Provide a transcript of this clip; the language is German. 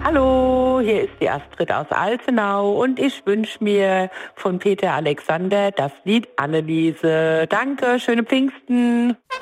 Hallo, hier ist die Astrid aus Altenau und ich wünsche mir von Peter Alexander das Lied Anneliese. Danke, schöne Pfingsten.